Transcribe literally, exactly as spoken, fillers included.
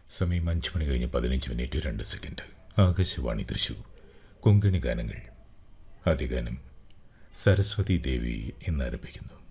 സമയം അഞ്ച് മണി കഴിഞ്ഞ് പതിനഞ്ച് മിനിറ്റ് രണ്ട് സെക്കൻഡ്. ആകാശവാണി തൃശൂർ. കൊങ്കണി ഗാനങ്ങൾ. ആദ്യ ഗാനം സരസ്വതി ദേവി എന്നാരംഭിക്കുന്നു.